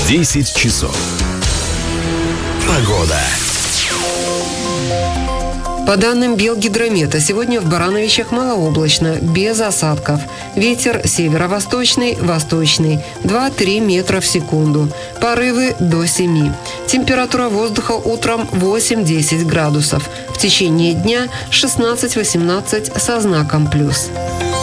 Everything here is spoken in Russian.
10 часов. Погода. По данным Белгидромета, сегодня в Барановичах малооблачно, без осадков. Ветер северо-восточный, восточный, 2-3 метра в секунду. Порывы до 7. Температура воздуха утром 8-10 градусов. В течение дня 16-18 со знаком плюс.